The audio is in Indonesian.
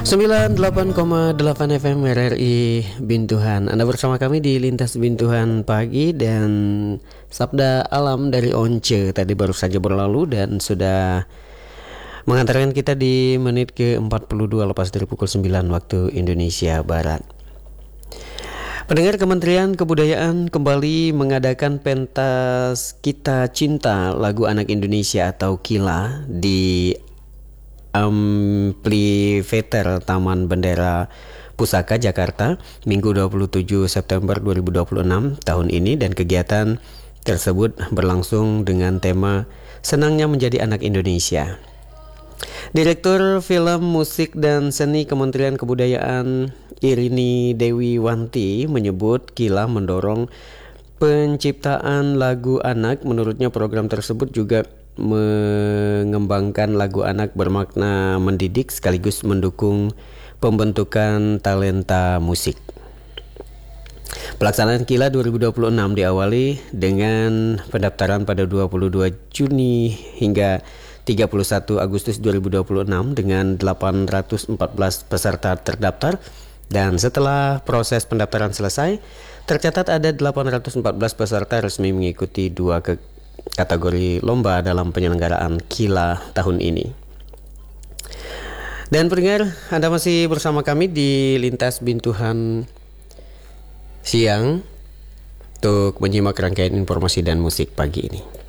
98,8 FM RRI Bintuhan. Anda bersama kami di Lintas Bintuhan Pagi, dan Sabda Alam dari Once tadi baru saja berlalu dan sudah mengantarkan kita di menit ke-42 lepas dari pukul 9 waktu Indonesia Barat. Pendengar, Kementerian Kebudayaan kembali mengadakan pentas Kita Cinta Lagu Anak Indonesia atau KILA di Amphitheater Taman Bendera Pusaka Jakarta Minggu 27 September 2026 tahun ini, dan kegiatan tersebut berlangsung dengan tema Senangnya Menjadi Anak Indonesia. Direktur Film, Musik, dan Seni Kementerian Kebudayaan Irini Dewi Wanti menyebut KILA mendorong penciptaan lagu anak. Menurutnya program tersebut juga mengembangkan lagu anak bermakna mendidik sekaligus mendukung pembentukan talenta musik. Pelaksanaan KILA 2026 diawali dengan pendaftaran pada 22 Juni hingga 31 Agustus 2026 dengan 814 peserta terdaftar, dan setelah proses pendaftaran selesai tercatat ada 814 peserta resmi mengikuti dua kategori lomba dalam penyelenggaraan KILA tahun ini. Dan pendengar, Anda masih bersama kami di Lintas Bintuhan Siang untuk menyimak rangkaian informasi dan musik pagi ini.